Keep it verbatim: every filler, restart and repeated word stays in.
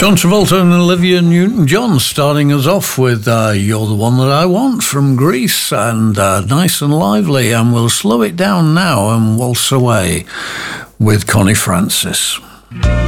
John Travolta and Olivia Newton-John starting us off with uh, You're the One That I Want from Grease, and uh, nice and lively, and we'll slow it down now and waltz away with Connie Francis.